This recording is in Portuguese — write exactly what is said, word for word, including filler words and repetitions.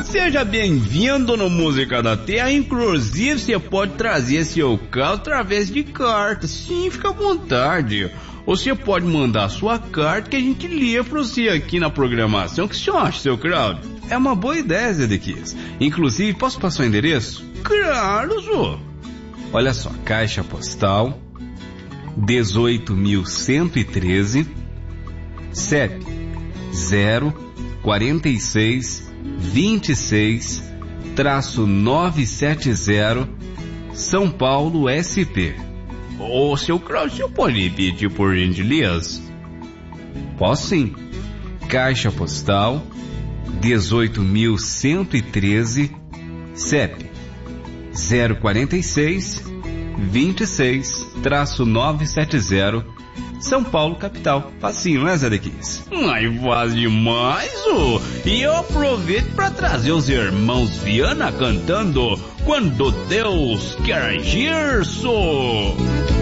seja bem-vindo no Música da Terra. Inclusive, você pode trazer seu caso através de carta. Sim, fica à vontade. Ou você pode mandar a sua carta que a gente lê pra você aqui na programação. O que você acha, seu Claudio? É uma boa ideia, Zedequias. Inclusive, posso passar o endereço? Claro, Zô. Olha só, Caixa Postal dezoito mil cento e treze, C E P zero quarenta e seis vinte e seis nove sete zero, São Paulo, S P. Ô, seu Cláudio, você pode repetir por gentileza? Posso sim. Caixa Postal dezoito mil cento e treze, C E P zero quarenta e seis vinte e seis nove sete zero, São Paulo, capital. Facinho, né, Zedequias? Ai, faz demais, ô! E eu aproveito para trazer os irmãos Viana cantando Quando Deus Quer Agir, só.